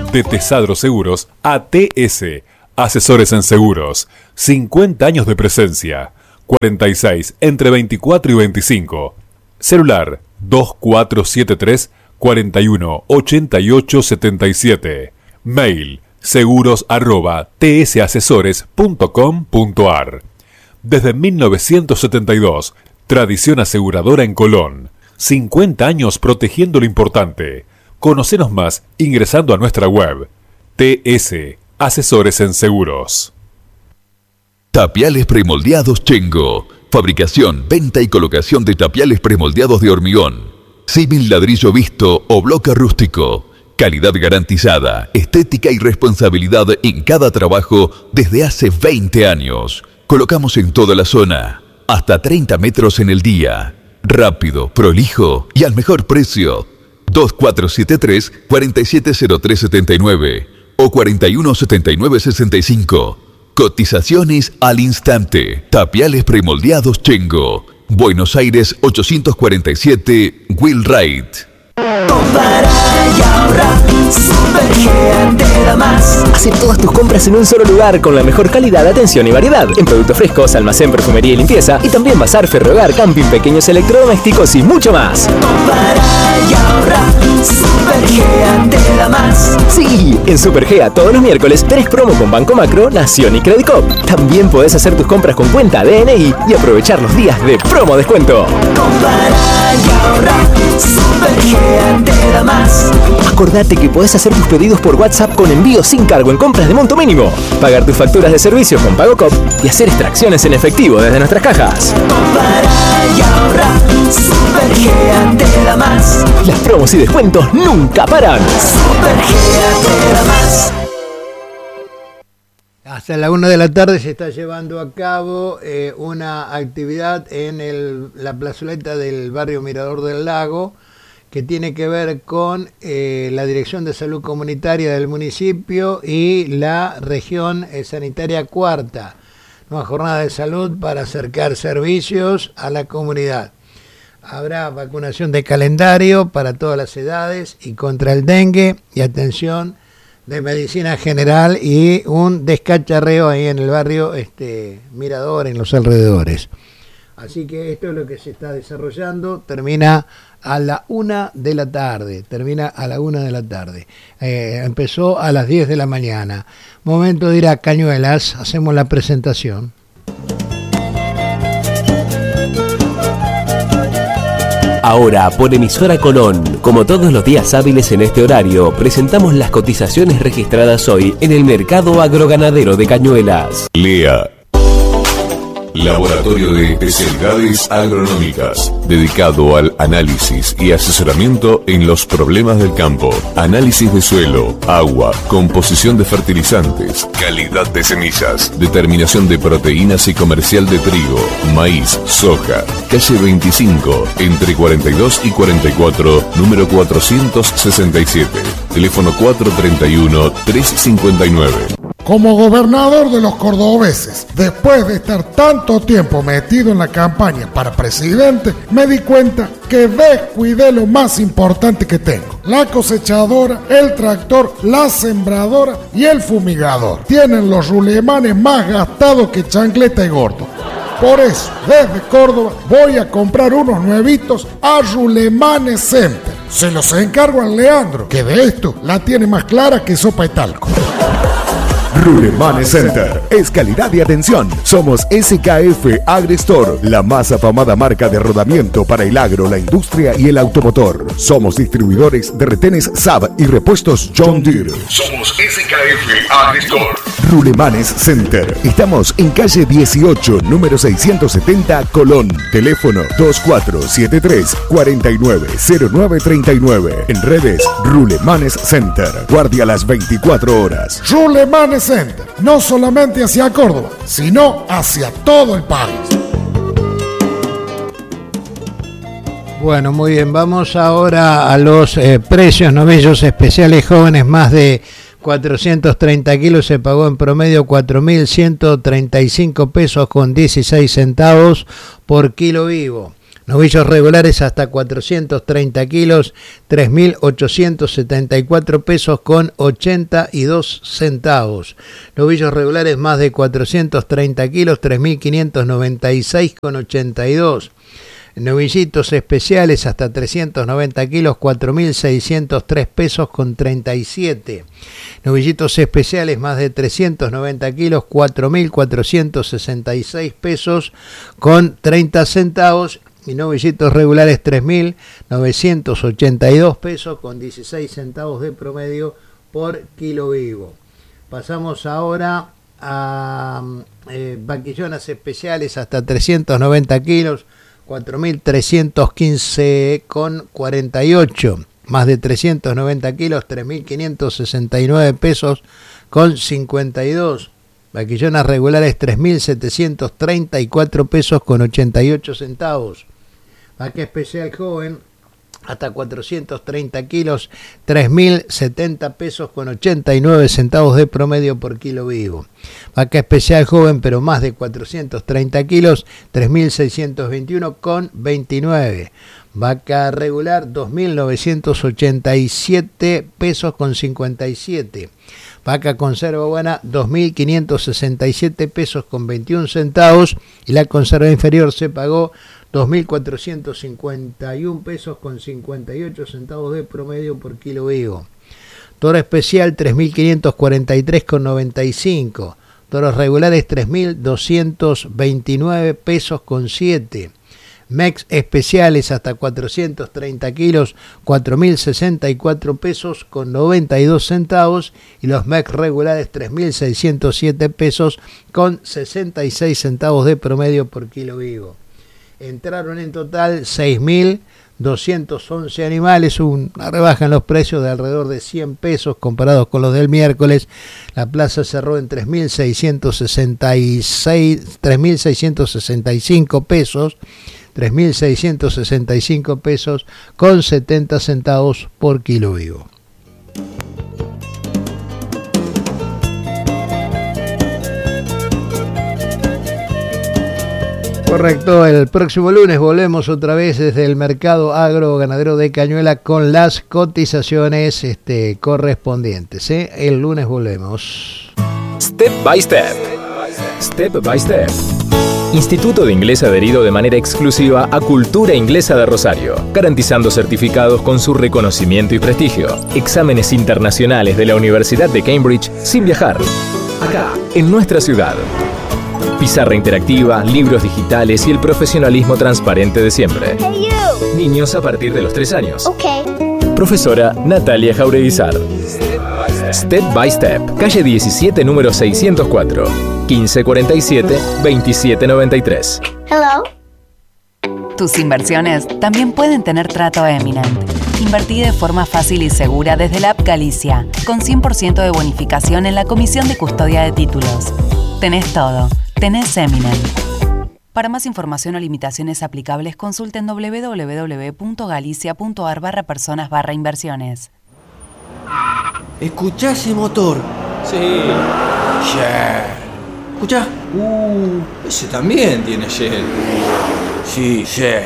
De Tesadro Seguros a TS, asesores en seguros. 50 años de presencia. 46 entre 24 y 25. Celular 2473 41 88 77. Mail seguros@tsasesores.com.ar. Desde 1972, tradición aseguradora en Colón. 50 años protegiendo lo importante. Conocenos más ingresando a nuestra web. TS, Asesores en Seguros. Tapiales premoldeados Chengo. Fabricación, venta y colocación de tapiales premoldeados de hormigón. Símil ladrillo visto o bloque rústico. Calidad garantizada, estética y responsabilidad en cada trabajo desde hace 20 años. Colocamos en toda la zona. Hasta 30 metros en el día. Rápido, prolijo y al mejor precio. 2473-470379 o 417965. Cotizaciones al instante. Tapiales premoldeados Chengo. Buenos Aires 847, Wheelwright. Compara y ahorra, Supergea te da más. Hace todas tus compras en un solo lugar con la mejor calidad, atención y variedad. En productos frescos, almacén, perfumería y limpieza. Y también bazar, ferrohogar, camping, pequeños electrodomésticos y mucho más. Compara y ahorra, Supergea te da más. Sí, en Supergea todos los miércoles tenés promo con Banco Macro, Nación y Credicop. También podés hacer tus compras con cuenta DNI y aprovechar los días de promo descuento. Compara y ahorra, Supergea te da más. Acordate que podés hacer tus pedidos por WhatsApp con envío sin cargo en compras de monto mínimo, pagar tus facturas de servicio con PagoCop y hacer extracciones en efectivo desde nuestras cajas. Compara y ahorra, Supergea te da más. Las promos y descuentos nunca paran. Supergea te da más. Hasta la 1 de la tarde se está llevando a cabo una actividad en la plazoleta del barrio Mirador del Lago, que tiene que ver con la Dirección de Salud Comunitaria del municipio y la región sanitaria cuarta. Nueva jornada de salud para acercar servicios a la comunidad. Habrá vacunación de calendario para todas las edades y contra el dengue y atención de medicina general y un descacharreo ahí en el barrio Mirador, en los alrededores. Así que esto es lo que se está desarrollando. Termina a la 1 de la tarde. Empezó a las 10 de la mañana. Momento de ir a Cañuelas. Hacemos la presentación. Ahora, por emisora Colón, como todos los días hábiles en este horario, presentamos las cotizaciones registradas hoy en el mercado agroganadero de Cañuelas. Lea. Laboratorio de Especialidades Agronómicas, dedicado al análisis y asesoramiento en los problemas del campo. Análisis de suelo, agua, composición de fertilizantes, calidad de semillas, determinación de proteínas y comercial de trigo, maíz, soja. Calle 25, entre 42 y 44, número 467. Teléfono 431-359. Como gobernador de los cordobeses, después de estar tanto tiempo metido en la campaña para presidente, me di cuenta que descuidé lo más importante que tengo. La cosechadora, el tractor, la sembradora y el fumigador. Tienen los rulemanes más gastados que chancleta y gordo. Por eso, desde Córdoba voy a comprar unos nuevitos a Rulemanes Center. Se los encargo a Leandro, que de esto la tiene más clara que sopa de talco. Rulemanes Center es calidad y atención. Somos SKF AgriStore, la más afamada marca de rodamiento para el agro, la industria y el automotor. Somos distribuidores de retenes Saab y repuestos John Deere. Somos SKF AgriStore. Rulemanes Center. Estamos en calle 18, número 670, Colón. Teléfono 2473-490939. En redes, Rulemanes Center. Guardia las 24 horas. Rulemanes Center, no solamente hacia Córdoba, sino hacia todo el país. Bueno, muy bien, vamos ahora a los precios novillos especiales jóvenes, más de 430 kilos, se pagó en promedio 4.135 pesos con 16 centavos por kilo vivo. Novillos regulares hasta 430 kilos, 3.874 pesos con 82 centavos. Novillos regulares más de 430 kilos, 3.596 con 82. Novillitos especiales hasta 390 kilos, 4.603 pesos con 37. Novillitos especiales más de 390 kilos, 4.466 pesos con 30 centavos. Y novillitos regulares 3.982 pesos con 16 centavos de promedio por kilo vivo. Pasamos ahora a vaquillonas especiales hasta 390 kilos, 4.315 con 48. Más de 390 kilos, 3.569 pesos con 52. Vaquillonas regulares 3.734 pesos con 88 centavos. Vaca especial joven hasta 430 kilos, 3.070 pesos con 89 centavos de promedio por kilo vivo. Vaca especial joven pero más de 430 kilos, 3.621 con 29. Vaca regular 2.987 pesos con 57. Vaca conserva buena 2.567 pesos con 21 centavos y la conserva inferior se pagó 2.451 pesos con 58 centavos de promedio por kilo vivo. Toro especial 3.543 con 95. Toros regulares 3.229 pesos con 7. MEX especiales hasta 430 kilos, 4.064 pesos con 92 centavos. Y los MEX regulares 3.607 pesos con 66 centavos de promedio por kilo vivo. Entraron en total 6.211 animales, una rebaja en los precios de alrededor de 100 pesos comparados con los del miércoles. La plaza cerró en 3.665 pesos. 3.665 pesos con 70 centavos por kilo vivo. Correcto, el próximo lunes volvemos otra vez desde el mercado agroganadero de Cañuela con las cotizaciones correspondientes. El lunes volvemos. Step by Step. Step by Step. Instituto de Inglés adherido de manera exclusiva a Cultura Inglesa de Rosario, garantizando certificados con su reconocimiento y prestigio. Exámenes internacionales de la Universidad de Cambridge sin viajar. Acá, en nuestra ciudad. Pizarra interactiva, libros digitales y el profesionalismo transparente de siempre. Hey you. Niños a partir de los 3 años. Okay. Profesora Natalia Jaureguizar. Step by Step, calle 17, número 604, 1547-2793. Hello. Tus inversiones también pueden tener trato Eminent. Invertí de forma fácil y segura desde la app Galicia, con 100% de bonificación en la comisión de custodia de títulos. Tenés todo. Tenés Eminent. Para más información o limitaciones aplicables, consulten www.galicia.ar/personas/inversiones. ¿Escuchá ese motor? Sí. Shell. ¿Escuchá? Ese también tiene Shell. Sí, Shell.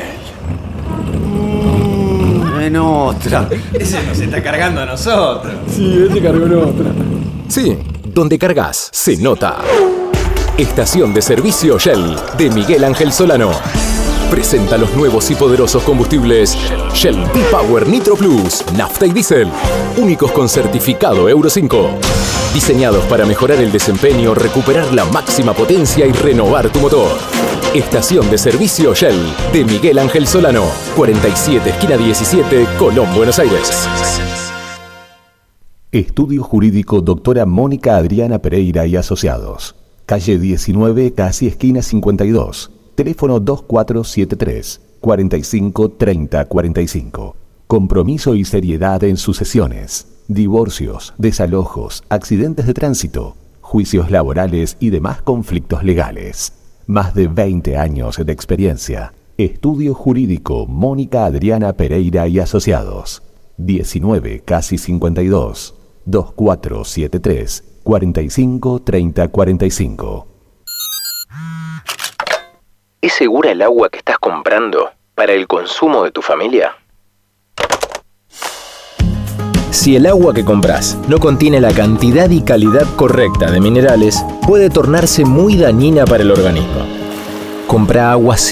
En otra. Ese nos está cargando a nosotros. Sí, ese cargó en otra. Sí, donde cargas, se nota. Estación de servicio Shell de Miguel Ángel Solano. Presenta los nuevos y poderosos combustibles Shell V-Power Nitro Plus, nafta y diésel, únicos con certificado Euro 5. Diseñados para mejorar el desempeño, recuperar la máxima potencia y renovar tu motor. Estación de servicio Shell de Miguel Ángel Solano, 47, esquina 17, Colón, Buenos Aires. Estudio Jurídico Doctora Mónica Adriana Pereira y Asociados. Calle 19, casi esquina 52. Teléfono 2473 45 30 45. Compromiso y seriedad en sus sesiones. Divorcios, desalojos, accidentes de tránsito, juicios laborales y demás conflictos legales. Más de 20 años de experiencia. Estudio Jurídico Mónica Adriana Pereira y Asociados. 19, casi 52. 2473 45 30 45. ¿Es segura el agua que estás comprando? para el consumo de tu familia? Si el agua que compras no contiene la cantidad y calidad correcta de minerales, puede tornarse muy dañina para el organismo. Compra agua